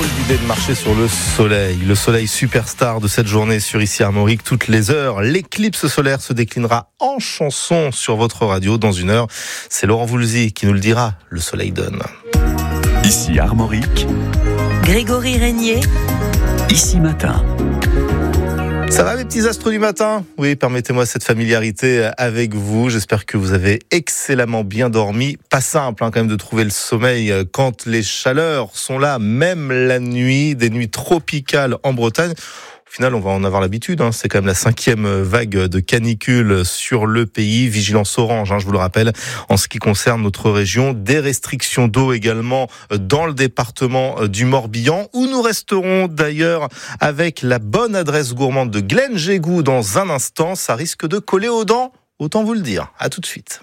l'idée de marcher sur le soleil superstar de cette journée sur Ici Armorique toutes les heures. L'éclipse solaire se déclinera en chanson sur votre radio dans une heure. C'est Laurent Voulzy qui nous le dira, le soleil donne. Ici Armorique, Grégory Régnier, Ici Matin. Ça va mes petits astres du matin ? Oui, permettez-moi cette familiarité avec vous. J'espère que vous avez excellemment bien dormi. Pas simple quand même de trouver le sommeil quand les chaleurs sont là, même la nuit, des nuits tropicales en Bretagne. Au final, on va en avoir l'habitude. C'est quand même la 5e vague de canicule sur le pays. Vigilance orange, je vous le rappelle, en ce qui concerne notre région. Des restrictions d'eau également dans le département du Morbihan, où nous resterons d'ailleurs avec la bonne adresse gourmande de Glenn Jégou dans un instant. Ça risque de coller aux dents, autant vous le dire. À tout de suite.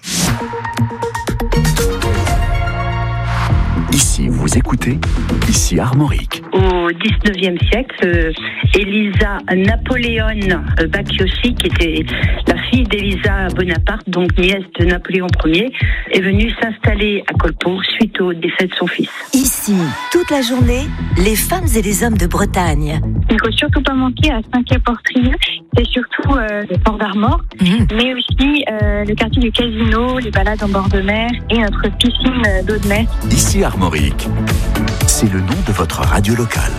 Ici, vous écoutez Ici Armorique. Au 19e siècle, Elisa Napoléon Bacchiossi, qui était la fille d'Elisa Bonaparte, donc nièce de Napoléon Ier, est venue s'installer à Colpeau suite au décès de son fils. Ici, toute la journée, les femmes et les hommes de Bretagne. Il ne faut surtout pas manquer à Saint-Quay-Portrieux, c'est surtout le port d'Armor, mais aussi le quartier du Casino, les balades en bord de mer et notre piscine d'eau de mer. Ici Armorique, c'est le nom de votre radio locale.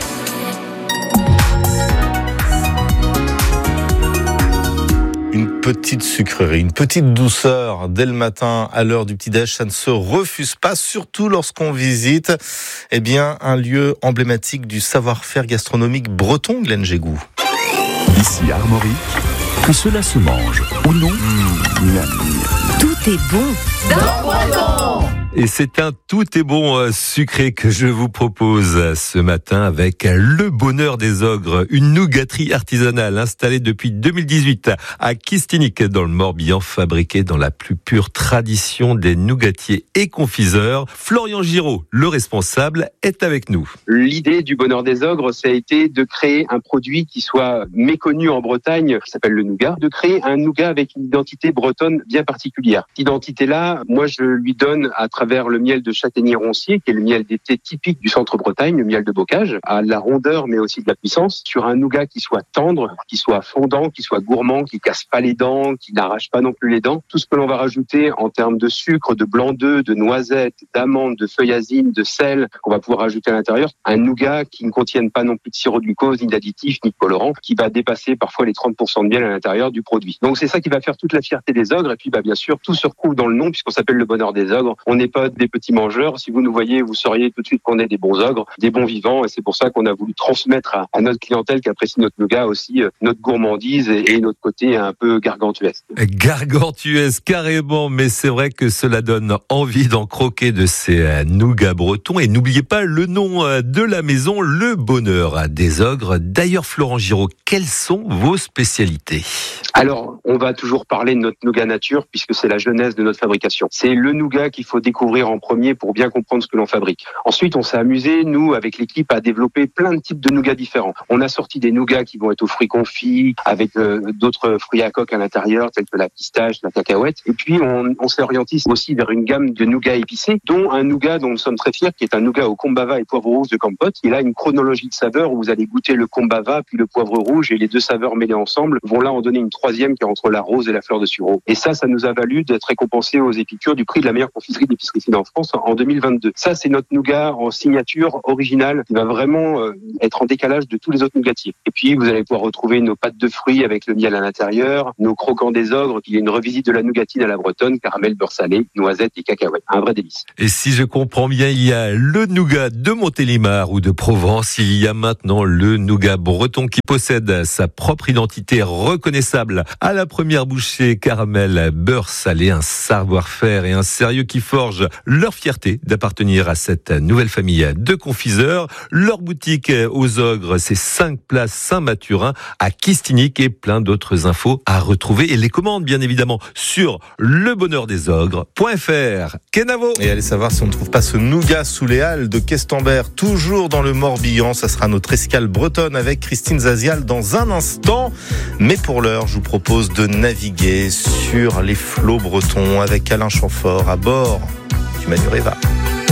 Une petite sucrerie, une petite douceur dès le matin à l'heure du petit-déj, ça ne se refuse pas, surtout lorsqu'on visite un lieu emblématique du savoir-faire gastronomique breton, Glenn Jégou. Ici Armorique, que cela se mange ou non, Tout est bon dans Breton. Et c'est un tout est bon sucré que je vous propose ce matin avec Le Bonheur des Ogres, une nougaterie artisanale installée depuis 2018 à Kistinic dans le Morbihan, fabriquée dans la plus pure tradition des nougatiers et confiseurs. Florian Giraud, le responsable, est avec nous. L'idée du Bonheur des Ogres, ça a été de créer un produit qui soit méconnu en Bretagne, qui s'appelle le nougat, de créer un nougat avec une identité bretonne bien particulière. Cette identité-là, moi je lui donne à travers le miel de châtaignier-roncier, qui est le miel d'été typique du centre-Bretagne, le miel de bocage, à la rondeur mais aussi de la puissance, sur un nougat qui soit tendre, qui soit fondant, qui soit gourmand, qui casse pas les dents, qui n'arrache pas non plus les dents. Tout ce que l'on va rajouter en termes de sucre, de blanc d'œuf, de noisettes, d'amandes, de feuillasine, de sel, qu'on va pouvoir rajouter à l'intérieur. Un nougat qui ne contienne pas non plus de sirop de glucose, ni d'additifs, ni de colorants, qui va dépasser parfois les 30% de miel à l'intérieur du produit. Donc c'est ça qui va faire toute la fierté des ogres. Et puis bien sûr, tout se retrouve dans le nom, puisqu'on s'appelle le Bonheur des Ogres. On n'est pas des petits mangeurs. Si vous nous voyez, vous sauriez tout de suite qu'on est des bons ogres, des bons vivants. Et c'est pour ça qu'on a voulu transmettre à notre clientèle qui apprécie notre nougat aussi notre gourmandise et notre côté un peu gargantuesque. Gargantuesque, carrément, mais c'est vrai que cela donne envie d'en croquer de ces nougats bretons. Et n'oubliez pas le nom de la maison, Le Bonheur des Ogres. D'ailleurs, Florent Giraud, quelles sont vos spécialités ? Alors, on va toujours parler de notre nougat nature, puisque c'est la jeunesse de notre fabrication. C'est le nougat qu'il faut découvrir en premier pour bien comprendre ce que l'on fabrique. Ensuite, on s'est amusé, nous, avec l'équipe, à développer plein de types de nougats différents. On a sorti des nougats qui vont être aux fruits confits, avec d'autres fruits à coque à l'intérieur, tels que la pistache, la cacahuète. Et puis, on s'est orienté aussi vers une gamme de nougats épicés, dont un nougat dont nous sommes très fiers, qui est un nougat au kombava et poivre rouge de Kampot. Il a une chronologie de saveurs où vous allez goûter le kombava, puis le poivre rouge, et les deux saveurs mêlées ensemble vont là en donner une troisième qui est entre la rose et la fleur de sureau. Et ça nous a valu d'être récompensé aux épicures du prix de la meilleure confiserie d'épicerie fine en France en 2022. Ça, c'est notre nougat en signature originale qui va vraiment être en décalage de tous les autres nougatiers. Et puis, vous allez pouvoir retrouver nos pâtes de fruits avec le miel à l'intérieur, nos croquants des ogres, qui est une revisite de la nougatine à la bretonne, caramel, beurre salé, noisettes et cacahuètes. Un vrai délice. Et si je comprends bien, il y a le nougat de Montélimar ou de Provence. Il y a maintenant le nougat breton qui possède sa propre identité reconnaissable. À la première bouchée, caramel, beurre salé, un savoir-faire et un sérieux qui forgent leur fierté d'appartenir à cette nouvelle famille de confiseurs. Leur boutique aux Ogres, c'est 5 places Saint-Mathurin à Kistinic et plein d'autres infos à retrouver et les commandes bien évidemment sur lebonheurdesogres.fr. Kenavo. Et allez savoir si on ne trouve pas ce nougat sous les halles de Questembert, toujours dans le Morbihan. Ça sera notre escale bretonne avec Christine Zazial dans un instant. Mais pour l'heure, je vous propose de naviguer sur les flots bretons avec Alain Chamfort à bord du Manureva.